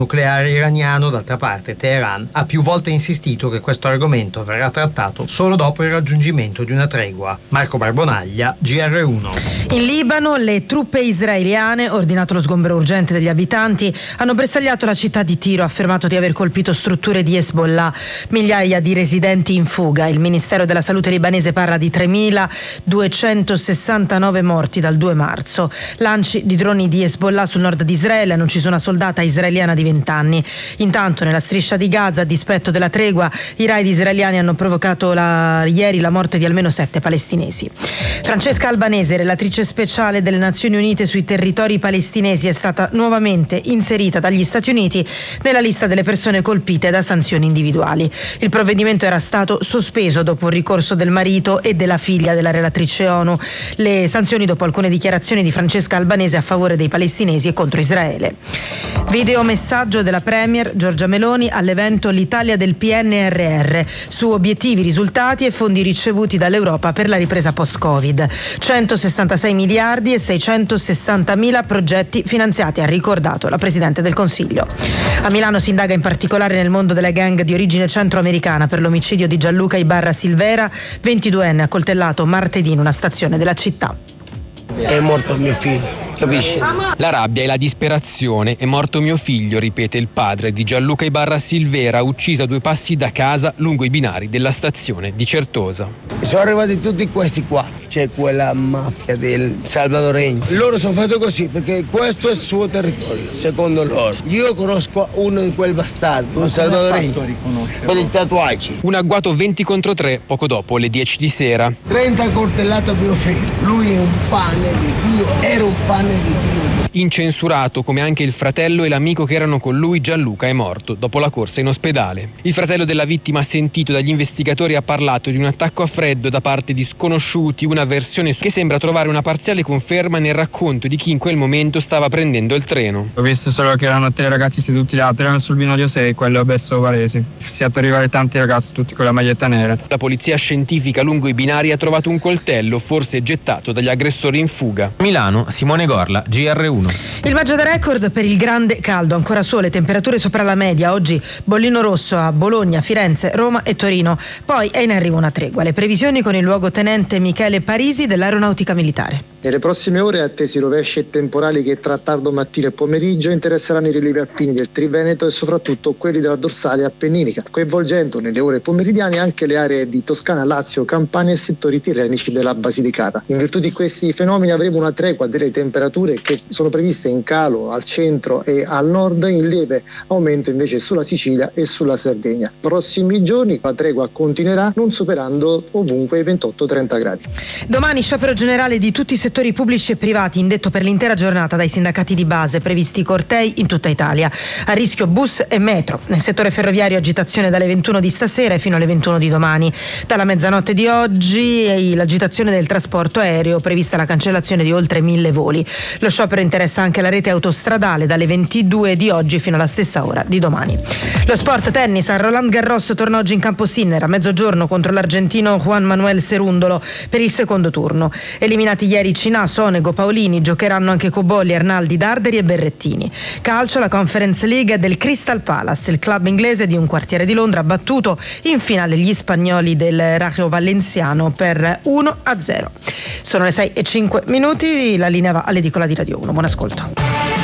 nucleare iraniano. D'altra parte Teheran ha più volte insistito che questo argomento verrà trattato solo dopo il raggiungimento di una tregua. Marco Barbonaglia, GR1. In Libano le truppe israeliane, ordinato lo sgombero urgente degli abitanti, hanno bersagliato la città di Tiro, affermato di aver colpito strutture di Hezbollah, migliaia di residenti in fuga. Il Ministero della Salute libanese parla di 3.269 morti dal 2 marzo. Lanci di droni di Hezbollah sul nord di Israele hanno ucciso una soldata israeliana di 20 anni. Intanto nella striscia di Gaza, a dispetto della tregua, i raid israeliani hanno provocato ieri la morte di almeno 7 palestinesi. Francesca Albanese, relatrice speciale delle Nazioni Unite sui territori palestinesi, è stata nuovamente inserita dagli Stati Uniti nella lista delle persone colpite da sanzioni individuali. Il provvedimento era stato sospeso dopo il ricorso del marito e della figlia della relatrice ONU. Le sanzioni dopo alcune dichiarazioni di Francesca Albanese a favore dei palestinesi e contro Israele. Videomessaggio della Premier Giorgia Meloni all'evento L'Italia del PNRR su obiettivi, risultati e fondi ricevuti dall'Europa per la ripresa post-Covid. 166 miliardi e 660 mila progetti finanziati, ha ricordato la Presidente del Consiglio. A Milano si indaga in particolare nel mondo delle gang di origine centroamericana per l'omicidio di Gianluca Ibarra Silvera, 22enne, accoltellato martedì in una stazione della città. È morto mio figlio, capisci? La rabbia e la disperazione. È morto mio figlio, ripete il padre di Gianluca Ibarra Silvera, ucciso a 2 passi da casa lungo i binari della stazione di Certosa. Sono arrivati tutti questi qua. C'è quella mafia del salvadoregno. Loro sono fatti così perché questo è il suo territorio, secondo loro. Io conosco uno di quel bastardo, un salvadoregno, per i tatuaggi. Un agguato 20 contro 3 poco dopo le 10 di sera. 30 coltellate a mio figlio. Lui è un pane di Dio, era un pane di Dio. Incensurato, come anche il fratello e l'amico che erano con lui. Gianluca è morto dopo la corsa in ospedale. Il fratello della vittima, sentito dagli investigatori, ha parlato di un attacco a freddo da parte di sconosciuti, una versione che sembra trovare una parziale conferma nel racconto di chi in quel momento stava prendendo il treno. Ho visto solo che erano 3 ragazzi seduti là, erano sul binario 6, quello verso Varese. Si è arrivati tanti ragazzi, tutti con la maglietta nera. La polizia scientifica lungo i binari ha trovato un coltello, forse gettato dagli aggressori in fuga. Milano, Simone Gorla, GR1. Il maggio da record per il grande caldo, ancora sole, temperature sopra la media. Oggi bollino rosso a Bologna, Firenze, Roma e Torino. Poi è in arrivo una tregua. Le previsioni con il luogotenente Michele Parisi dell'Aeronautica Militare. Nelle prossime ore attesi rovesci e temporali che tra tardo mattino e pomeriggio interesseranno i rilievi alpini del Triveneto e soprattutto quelli della dorsale appenninica, coinvolgendo nelle ore pomeridiane anche le aree di Toscana, Lazio, Campania e settori tirrenici della Basilicata. In virtù di questi fenomeni avremo una tregua delle temperature che sono previste in calo al centro e al nord, in lieve aumento invece sulla Sicilia e sulla Sardegna. Prossimi giorni la tregua continuerà, non superando ovunque i 28-30 gradi. Domani sciopero generale di tutti i settori pubblici e privati, indetto per l'intera giornata dai sindacati di base, previsti cortei in tutta Italia. A rischio bus e metro. Nel settore ferroviario agitazione dalle 21 di stasera fino alle 21 di domani. Dalla mezzanotte di oggi l'agitazione del trasporto aereo, prevista la cancellazione di oltre 1000 voli. Lo sciopero interessa anche la rete autostradale dalle 22 di oggi fino alla stessa ora di domani. Lo sport tennis, a Roland Garros torna oggi in campo Sinner a mezzogiorno contro l'argentino Juan Manuel Cerundolo per il secondo turno. Eliminati ieri Cinà, Sonego, Paolini, giocheranno anche Cobolli, Arnaldi, Darderi e Berrettini. Calcio, la Conference League del Crystal Palace, il club inglese di un quartiere di Londra ha battuto in finale gli spagnoli del Rayo Valenciano per 1-0. Sono le 6:05, la linea va all'edicola di Radio 1. Buon ascolto.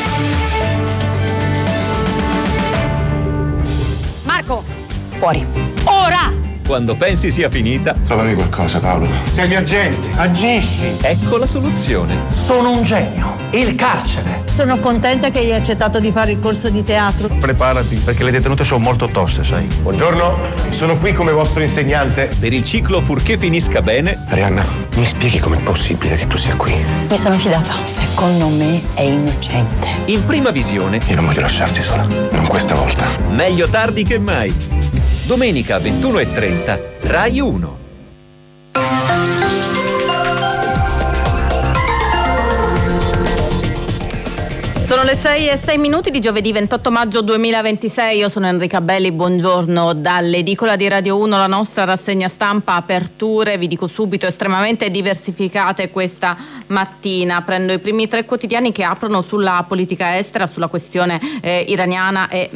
Marco, fuori. Ora! Quando pensi sia finita, trovami qualcosa, Paolo. Sei il mio agente, agisci. Ecco la soluzione. Sono un genio. Il carcere. Sono contenta che hai accettato di fare il corso di teatro. Preparati, perché le detenute sono molto toste, sai. Buongiorno, sono qui come vostro insegnante. Per il ciclo Purché finisca bene. Arianna, mi spieghi com'è possibile che tu sia qui? Mi sono fidata. Secondo me è innocente. In prima visione. Io non voglio lasciarti sola, non questa volta. Meglio tardi che mai. Domenica 21:30, Rai 1. Sono le 6:06 di giovedì 28 maggio 2026. Io sono Enrica Belli, buongiorno dall'edicola di Radio 1, la nostra rassegna stampa aperture, vi dico subito, estremamente diversificate questa mattina. Prendo i primi 3 quotidiani che aprono sulla politica estera, sulla questione iraniana e